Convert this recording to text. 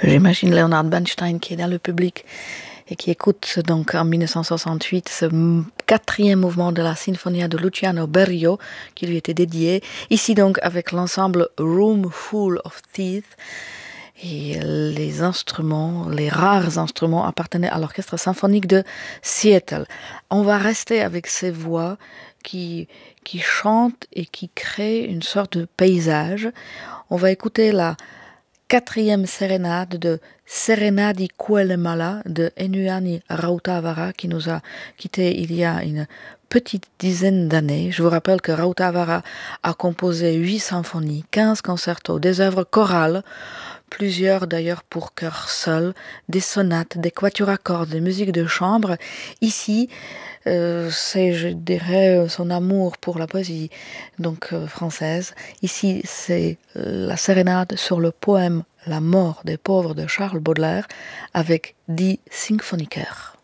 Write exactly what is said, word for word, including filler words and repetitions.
J'imagine Leonard Bernstein qui est dans le public et qui écoute donc en mille neuf cent soixante-huit ce quatrième mouvement de la Sinfonia de Luciano Berio qui lui était dédié. Ici donc avec l'ensemble Room Full of Teeth. Et les instruments, les rares instruments appartenaient à l'orchestre symphonique de Seattle. On va rester avec ces voix qui, qui chantent et qui créent une sorte de paysage. On va écouter la quatrième sérénade de Serenadi Quelle Mala de Enuani Rautavaara qui nous a quittés il y a une petite dizaine d'années. Je vous rappelle que Rautavaara a composé huit symphonies, quinze concertos, des œuvres chorales, plusieurs d'ailleurs pour chœur seul, des sonates, des quatuors à cordes, des musiques de chambre. Ici, euh, c'est, je dirais, son amour pour la poésie donc euh, française. Ici, c'est la sérénade sur le poème La mort des pauvres de Charles Baudelaire avec dix symphoniqueurs.